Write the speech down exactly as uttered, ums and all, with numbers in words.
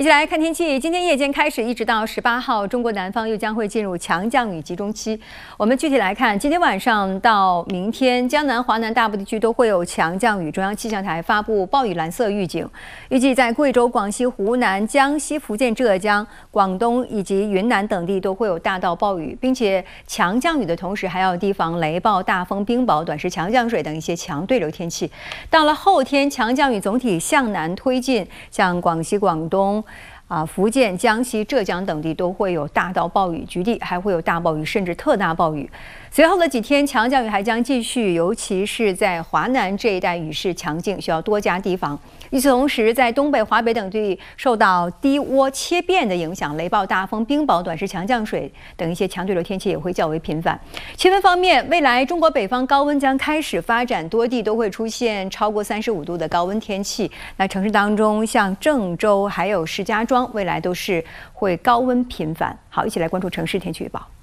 一起来看天气。今天夜间开始，一直到十八号，中国南方又将会进入强降雨集中期。我们具体来看，今天晚上到明天，江南、华南大部地区都会有强降雨。中央气象台发布暴雨蓝色预警，预计在贵州、广西、湖南、江西、福建、浙江、广东以及云南等地都会有大到暴雨，并且强降雨的同时，还要提防雷暴、大风、冰雹、短时强降水等一些强对流天气。到了后天，强降雨总体向南推进，像广西、广东。 啊，福建、江西、浙江等地都会有大到暴雨，局地还会有大暴雨，甚至特大暴雨。随后的几天，强降雨还将继续，尤其是在华南这一带雨势强劲，需要多加提防。与此同时，在东北、华北等地受到低涡切变的影响，雷暴、大风、冰雹、短时强降水等一些强对流天气也会较为频繁。气温方面，未来中国北方高温将开始发展，多地都会出现超过三十五度的高温天气。那城市当中，像郑州还有石家庄。 未来都是会高温频繁。好，一起来关注城市天气预报。